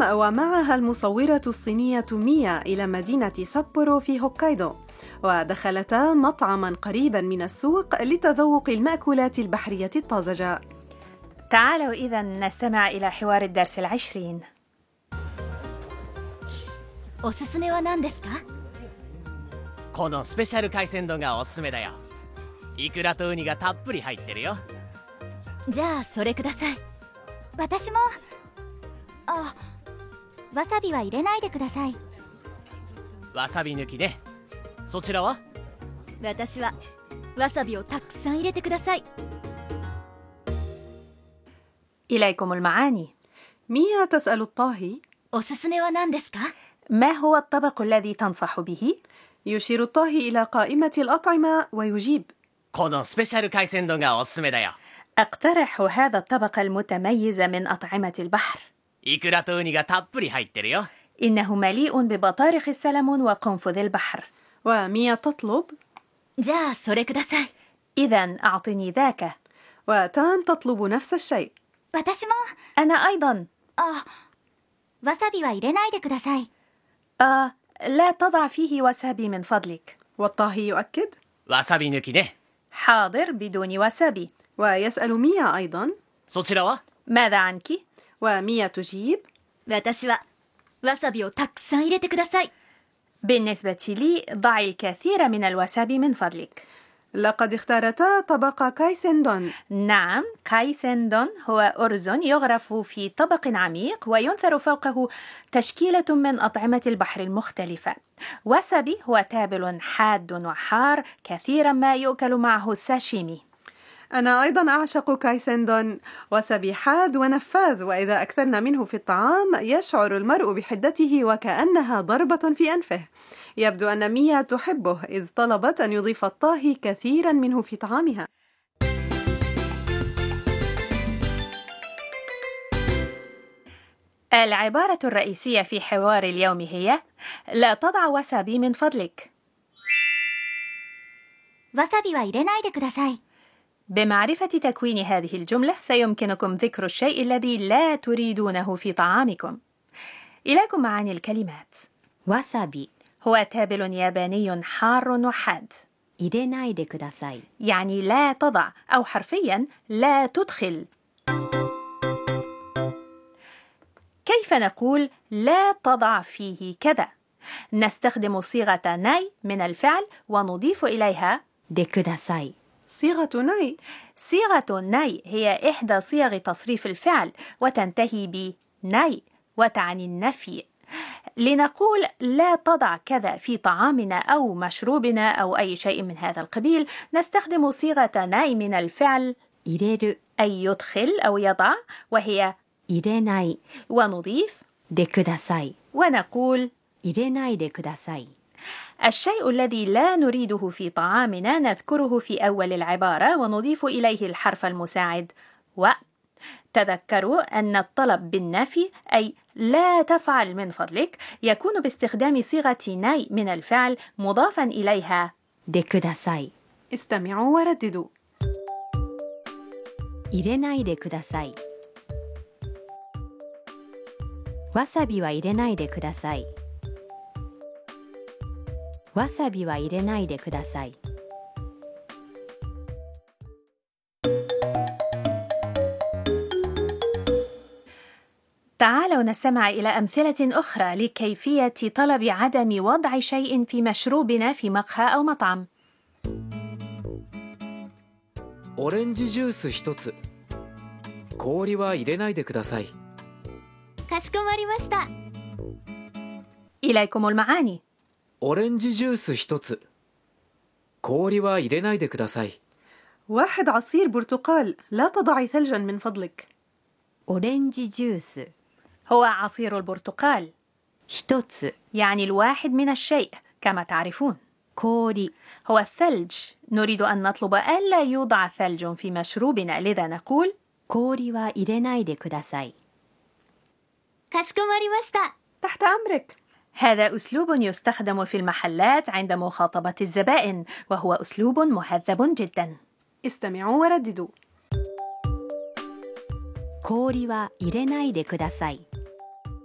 ومعها المصورة الصينية ميا إلى مدينة سابورو في هوكايدو، ودخلتا مطعماً قريباً من السوق لتذوق المأكولات البحرية الطازجة. تعالوا إذن نستمع إلى حوار الدرس 20. おすすめは何ですか？ このスペシャル海鮮丼がおすすめだよ。イクラとウニがたっぷり入ってるよ。 じゃあそれください。私も。あ、わさびは入れないでください。 わさび抜きね。そちらは？ 私はわさびをたくさん入れてください。 إليكم المعاني. ميا تسأل الطاهي: おすすめは何ですか؟ ما هو الطبق الذي تنصح به؟ يشير الطاهي إلى قائمة الأطعمة ويجيب: このスペシャル海鮮丼がおすすめだよ。 أقترح هذا الطبق المتميز من أطعمة البحر. イクラとウニがたっぷり入ってるよ。 إنه مليء ببطارخ السلمون وقنفذ البحر. وميا تطلب: じゃあそれください。 إذن أعطني ذاك. وتان تطلب نفس الشيء. 私も。 أنا أيضا. あ、わさびは入れないでください。 لا تضع فيه وسابي من فضلك. والطاهي يؤكد: わさび抜きね。 حاضر بدون وسابي. ويسأل ميا أيضا: そちらは？ ماذا عنك؟ وميا تجيب: 私はわさびをたくさん入れてください。 بالنسبة لي ضعي الكثير من الوسابي من فضلك. لقد اختارتا طبق كايسندون. نعم، كايسندون هو أرز يغرف في طبق عميق وينثر فوقه تشكيلة من أطعمة البحر المختلفة. وسابي هو تابل حاد وحار كثيرا ما يؤكل معه الساشيمي. أنا أيضا أعشق كايسندون، وسابي حاد ونفاذ، وإذا أكثرنا منه في الطعام يشعر المرء بحدته وكأنها ضربة في أنفه. يبدو أن ميا تحبه، إذ طلبت أن يضيف الطاهي كثيرا منه في طعامها. العبارة الرئيسية في حوار اليوم هي: لا تضع وسابي من فضلك. わさびは入れないでください。 بمعرفة تكوين هذه الجملة سيمكنكم ذكر الشيء الذي لا تريدونه في طعامكم. إليكم معاني الكلمات. わさび هو تابل ياباني حار وحاد. 入れないでください。 يعني لا تضع، أو حرفيا لا تدخل. كيف نقول لا تضع فيه كذا؟ نستخدم صيغة ناي من الفعل ونضيف إليها でください。 صيغة ناي. صيغة ناي هي إحدى صيغ تصريف الفعل وتنتهي بناي وتعني النفي. لنقول لا تضع كذا في طعامنا أو مشروبنا أو أي شيء من هذا القبيل نستخدم صيغة ناي من الفعل 入れる أي يدخل أو يضع، وهي 入れない ونضيف でください。 ونقول 入れないでください。 الشيء الذي لا نريده في طعامنا نذكره في أول العبارة ونضيف إليه الحرف المساعد و. تذكروا أن الطلب بالنفي أي لا تفعل من فضلك يكون باستخدام صيغة ناي من الفعل مضافا إليها でください。 استمعوا ورددوا: 入れないでください。わさびは入れないでください。わさびは入れないでください。 تعالوا نستمع إلى أمثلة أخرى لكيفية طلب عدم وضع شيء في مشروبنا في مقهى أو مطعم. オレンジジュース一つ。氷は入れないでください。 かしこまりました。 إليكم المعاني. オレンジジュース一つ。氷は入れないでください。 واحد عصير برتقال، لا تضعي ثلجا من فضلك. オレンジジュース هو عصير البرتقال، 一つ يعني الواحد من الشيء كما تعرفون. 氷 هو الثلج، نريد أن نطلب ألا يوضع ثلج في مشروبنا، لذا نقول 氷は入れないでください。かしこまりました。 تحت أمرك. هذا أسلوب يستخدم في المحلات عند مخاطبة الزبائن، وهو أسلوب مهذب جدا. استمعوا ورددوا: 氷は入れないでください。